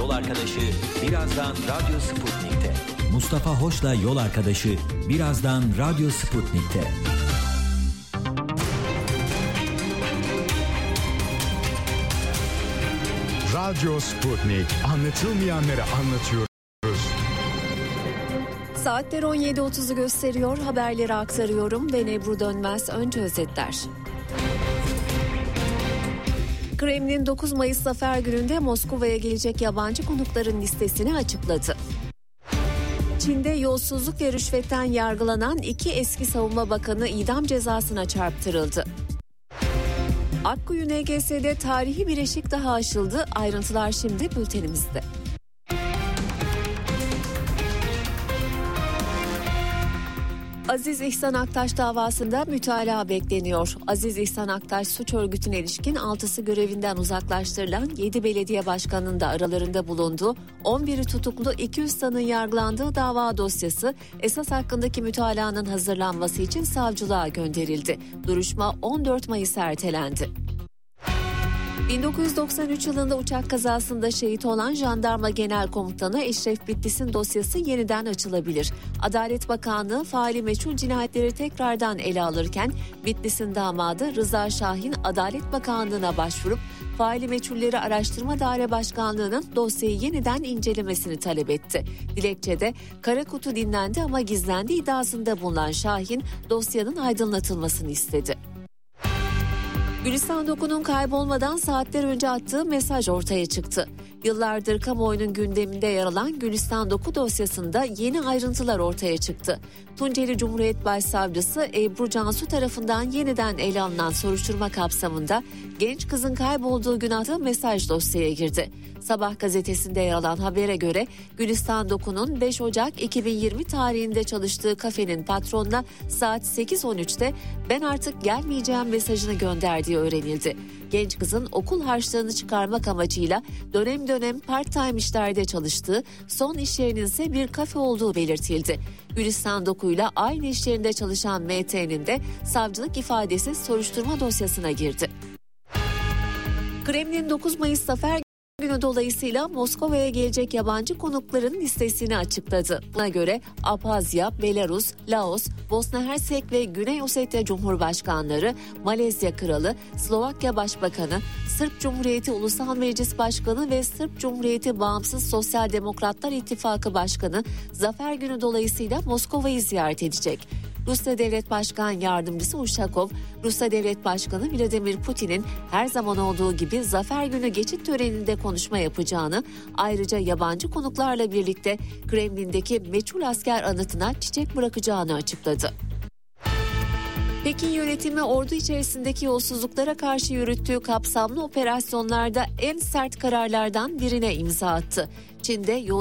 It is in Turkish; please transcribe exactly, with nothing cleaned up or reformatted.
yol arkadaşı birazdan Radyo Sputnik'te. Mustafa Hoş'la yol arkadaşı birazdan Radyo Sputnik'te. Radyo Sputnik. Anlatılmayanları anlatıyoruz. Saatler on yedi otuzu gösteriyor. Haberleri aktarıyorum. Ben Ebru Dönmez. Önce özetler. Kremlin dokuz Mayıs Zafer Günü'nde Moskova'ya gelecek yabancı konukların listesini açıkladı. Çin'de yolsuzluk ve rüşvetten yargılanan iki eski savunma bakanı idam cezasına çarptırıldı. Akkuyu N G S'de tarihi bir eşik daha aşıldı. Ayrıntılar şimdi bültenimizde. Aziz İhsan Aktaş davasında mütalaa bekleniyor. Aziz İhsan Aktaş suç örgütüne ilişkin altısı görevinden uzaklaştırılan yedi belediye başkanının da aralarında bulunduğu on biri tutuklu iki yüz sanığın yargılandığı dava dosyası esas hakkındaki mütalaanın hazırlanması için savcılığa gönderildi. Duruşma on dört Mayıs'a ertelendi. bin dokuz yüz doksan üç yılında uçak kazasında şehit olan Jandarma Genel Komutanı Eşref Bitlis'in dosyası yeniden açılabilir. Adalet Bakanlığı faili meçhul cinayetleri tekrardan ele alırken Bitlis'in damadı Rıza Şahin Adalet Bakanlığı'na başvurup faili meçhulleri araştırma daire başkanlığının dosyayı yeniden incelemesini talep etti. Dilekçede kara kutu dinlendi ama gizlendi iddiasında bulunan Şahin dosyanın aydınlatılmasını istedi. Gülistan Doku'nun kaybolmadan saatler önce attığı mesaj ortaya çıktı. Yıllardır kamuoyunun gündeminde yer alan Gülistan Doku dosyasında yeni ayrıntılar ortaya çıktı. Tunceli Cumhuriyet Başsavcısı Ebru Cansu tarafından yeniden ele alınan soruşturma kapsamında genç kızın kaybolduğu gün attığı mesaj dosyaya girdi. Sabah gazetesinde yer alan habere göre Gülistan Doku'nun beş Ocak iki bin yirmi tarihinde çalıştığı kafenin patronuna saat sekiz on üçte "Ben artık gelmeyeceğim" mesajını gönderdiği öğrenildi. Genç kızın okul harçlığını çıkarmak amacıyla dönem dönem part-time işlerde çalıştığı, son iş yerinin ise bir kafe olduğu belirtildi. Gülistan Doku'yla aynı iş yerinde çalışan M T'nin de savcılık ifadesi soruşturma dosyasına girdi. Kremlin dokuz Mayıs Zafer Günü dolayısıyla Moskova'ya gelecek yabancı konukların listesini açıkladı. Buna göre Abhazya, Belarus, Laos, Bosna Hersek ve Güney Ossetya Cumhurbaşkanları, Malezya Kralı, Slovakya Başbakanı, Sırp Cumhuriyeti Ulusal Meclis Başkanı ve Sırp Cumhuriyeti Bağımsız Sosyal Demokratlar İttifakı Başkanı Zafer Günü dolayısıyla Moskova'yı ziyaret edecek. Rusya Devlet Başkan Yardımcısı Uşakov, Rusya Devlet Başkanı Vladimir Putin'in her zaman olduğu gibi Zafer Günü geçit töreninde konuşma yapacağını, ayrıca yabancı konuklarla birlikte Kremlin'deki meçhul asker anıtına çiçek bırakacağını açıkladı. Pekin yönetimi ordu içerisindeki yolsuzluklara karşı yürüttüğü kapsamlı operasyonlarda en sert kararlardan birine imza attı. Çin'de yol